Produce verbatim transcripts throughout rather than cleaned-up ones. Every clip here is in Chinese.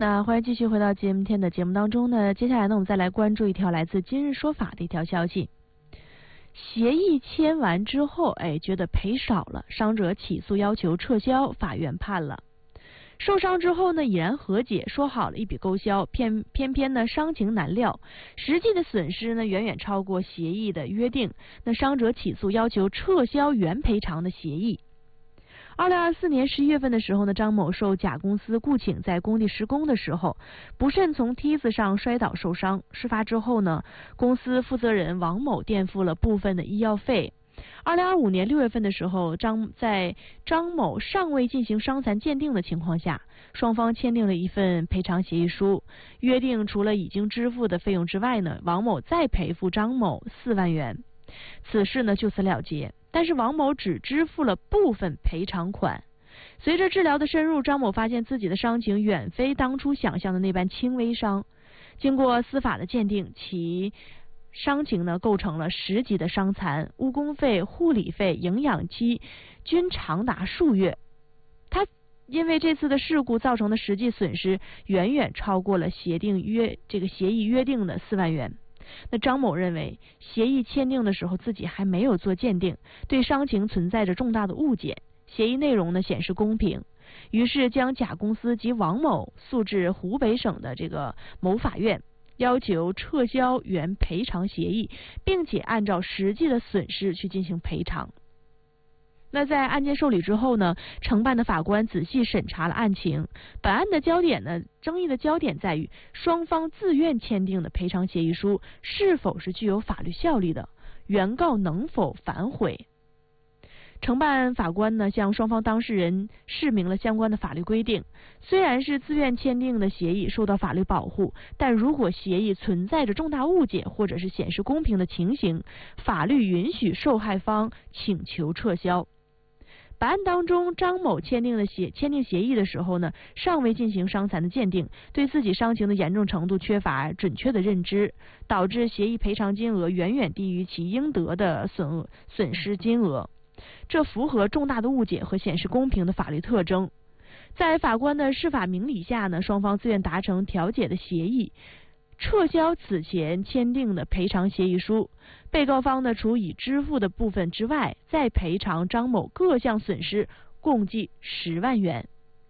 那欢迎继续回到今天的节目当中呢。接下来呢，我们再来关注一条来自《今日说法》的一条消息。协议签完之后，哎，觉得赔少了，伤者起诉要求撤销，法院判了。受伤之后呢，已然和解，说好了一笔勾销，偏偏偏呢伤情难料，实际的损失呢远远超过协议的约定。那伤者起诉要求撤销原赔偿的协议。二零二四年十一月份的时候呢，张某受甲公司雇请在工地施工的时候，不慎从梯子上摔倒受伤。事发之后呢，公司负责人王某垫付了部分的医药费。二零二五年六月份的时候，张在张某尚未进行伤残鉴定的情况下，双方签订了一份赔偿协议书，约定除了已经支付的费用之外呢，王某再赔付张某四万元。此事呢就此了结。但是王某只支付了部分赔偿款。随着治疗的深入，张某发现自己的伤情远非当初想象的那般轻微伤。经过司法的鉴定，其伤情呢构成了十级的伤残，误工费、护理费、营养期均长达数月。他因为这次的事故造成的实际损失远远超过了协定约这个协议约定的四万元。那张某认为，协议签订的时候自己还没有做鉴定，对伤情存在着重大的误解。协议内容呢显示公平，于是将甲公司及王某诉至湖北省的这个某法院，要求撤销原赔偿协议，并且按照实际的损失去进行赔偿。那在案件受理之后呢，承办的法官仔细审查了案情。本案的焦点呢，争议的焦点在于双方自愿签订的赔偿协议书是否是具有法律效力的，原告能否反悔。承办法官呢，向双方当事人释明了相关的法律规定。虽然是自愿签订的协议受到法律保护，但如果协议存在着重大误解或者是显示公平的情形，法律允许受害方请求撤销。本案当中，张某签订的协签订协议的时候呢，尚未进行伤残的鉴定，对自己伤情的严重程度缺乏准确的认知，导致协议赔偿金额远远低于其应得的损损失金额，这符合重大的误解和显示公平的法律特征。在法官的释法明理下呢，双方自愿达成调解的协议，撤销此前签订的赔偿协议书。被告方呢，除已支付的部分之外，再赔偿张某各项损失，共计十万元。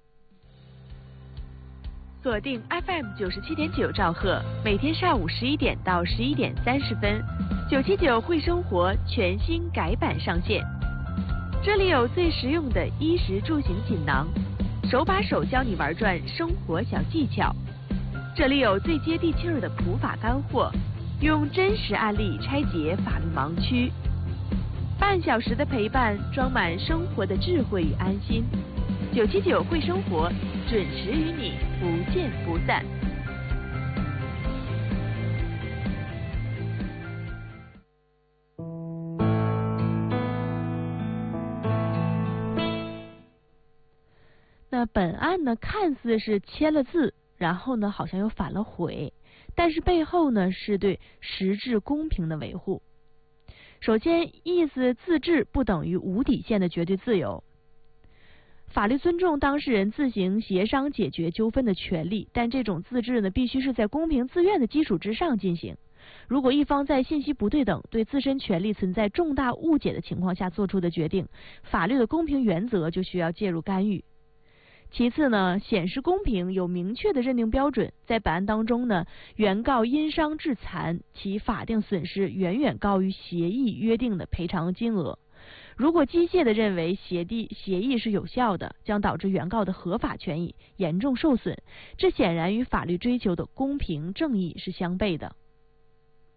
锁定 F M 九十七点九兆赫，每天上午十一点到十一点三十分，九七九会生活全新改版上线。这里有最实用的衣食住行锦囊，手把手教你玩转生活小技巧。这里有最接地气儿的普法干货，用真实案例拆解法律盲区。半小时的陪伴，装满生活的智慧与安心。九七九会生活，准时与你不见不散。那本案呢，看似是签了字，然后呢，好像又反了悔，但是背后呢，是对实质公平的维护。首先，意思自治不等于无底线的绝对自由。法律尊重当事人自行协商解决纠纷的权利，但这种自治呢，必须是在公平自愿的基础之上进行。如果一方在信息不对等、对自身权利存在重大误解的情况下做出的决定，法律的公平原则就需要介入干预。其次呢，显示公平有明确的认定标准。在本案当中呢，原告因伤致残，其法定损失远远高于协议约定的赔偿金额。如果机械地认为协议协议是有效的，将导致原告的合法权益严重受损，这显然与法律追求的公平正义是相悖的。